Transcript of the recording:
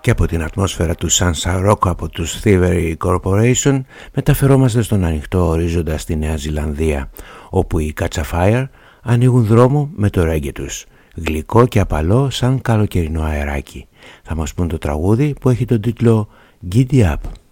Και από την ατμόσφαιρα του Sunshine Rock από τους Thievery Corporation μεταφερόμαστε στον ανοιχτό ορίζοντα στη Νέα Ζηλανδία, όπου οι Catch a Fire ανοίγουν δρόμο με το ρέγγε τους, γλυκό και απαλό σαν καλοκαιρινό αεράκι. Θα μας πούν το τραγούδι που έχει τον τίτλο Giddy Up.